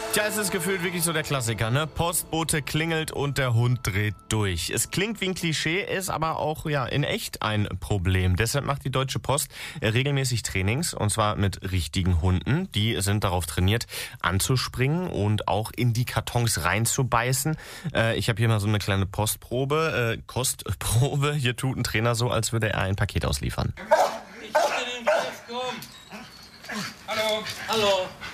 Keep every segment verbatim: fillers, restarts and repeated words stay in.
Tja, es ist gefühlt wirklich so der Klassiker, ne? Postbote klingelt und der Hund dreht durch. Es klingt wie ein Klischee, ist aber auch ja in echt ein Problem. Deshalb macht die Deutsche Post regelmäßig Trainings, und zwar mit richtigen Hunden. Die sind darauf trainiert, anzuspringen und auch in die Kartons reinzubeißen. Äh, ich habe hier mal so eine kleine Postprobe, äh, Kostprobe. Hier tut ein Trainer so, als würde er ein Paket ausliefern. Ich hab den Griff, komm. Hallo. Hallo.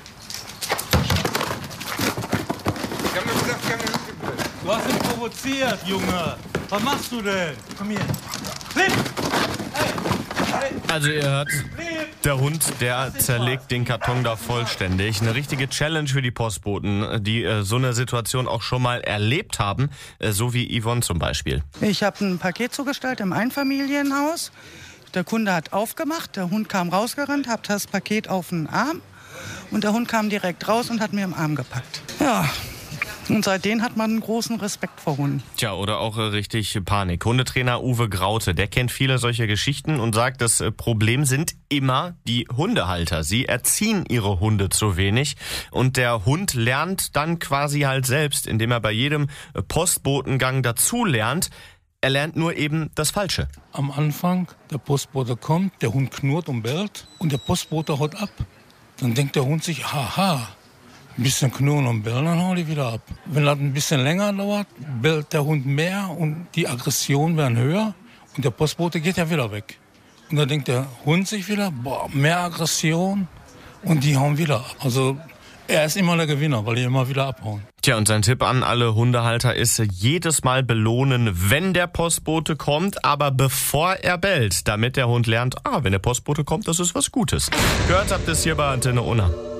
Ich hab mir gesagt, ich hab mir nicht geblitzt. Du hast ihn provoziert, Junge. Was machst du denn? Komm hier. Flip! Hey! Hey! Also ihr hört, Flip! der Hund, der zerlegt den Karton da vollständig. Eine richtige Challenge für die Postboten, die äh, so eine Situation auch schon mal erlebt haben, äh, so wie Yvonne zum Beispiel. Ich habe ein Paket zugestellt im Einfamilienhaus. Der Kunde hat aufgemacht, der Hund kam rausgerannt, hat das Paket auf den Arm und der Hund kam direkt raus und hat mir im Arm gepackt. Ja, und seitdem hat man einen großen Respekt vor Hunden. Tja, oder auch äh, richtig Panik. Hundetrainer Uwe Graute, der kennt viele solcher Geschichten und sagt, das äh, Problem sind immer die Hundehalter. Sie erziehen ihre Hunde zu wenig und der Hund lernt dann quasi halt selbst, indem er bei jedem äh, Postbotengang dazulernt. Er lernt nur eben das Falsche. Am Anfang, der Postbote kommt, der Hund knurrt und bellt und der Postbote haut ab. Dann denkt der Hund sich, haha, ein bisschen knurren und bellen, dann haut die wieder ab. Wenn das ein bisschen länger dauert, bellt der Hund mehr und die Aggressionen werden höher und der Postbote geht ja wieder weg. Und dann denkt der Hund sich wieder, boah, mehr Aggression und die hauen wieder ab. Also er ist immer der Gewinner, weil die immer wieder abhauen. Tja, und sein Tipp an alle Hundehalter ist, jedes Mal belohnen, wenn der Postbote kommt, aber bevor er bellt, damit der Hund lernt, ah, wenn der Postbote kommt, das ist was Gutes. Gehört habt ihr es hier bei Antenne Unna.